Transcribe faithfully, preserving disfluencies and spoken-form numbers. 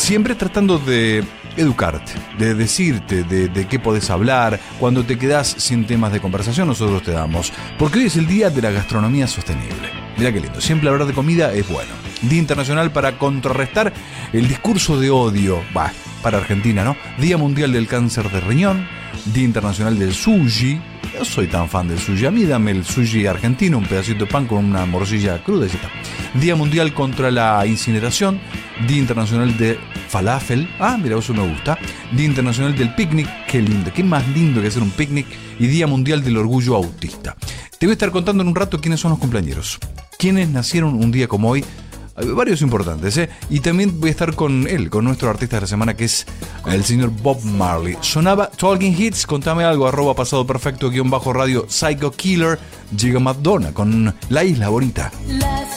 siempre tratando de educarte, de decirte de, de qué podés hablar. Cuando te quedás sin temas de conversación, nosotros te damos. Porque hoy es el Día de la Gastronomía Sostenible. Mirá qué lindo, siempre hablar de comida es bueno. Día Internacional para contrarrestar el discurso de odio, bah, para Argentina, ¿no? Día Mundial del Cáncer de Riñón, Día Internacional del Sushi. No soy tan fan del sushi, a mí dame el sushi argentino, un pedacito de pan con una morcilla cruda y ya está. Día Mundial contra la Incineración, Día Internacional de Falafel, ah, mira, eso me gusta. Día Internacional del Picnic, qué lindo, qué más lindo que hacer un picnic. Y Día Mundial del Orgullo Autista. Te voy a estar contando en un rato quiénes son los cumpleañeros, quiénes nacieron un día como hoy. Varios importantes, ¿eh? Y también voy a estar con él, con nuestro artista de la semana, que es el señor Bob Marley. Sonaba Talking Hits, contame algo, arroba pasado perfecto, guión bajo radio, Psycho Killer, llega Madonna con La Isla Bonita. Las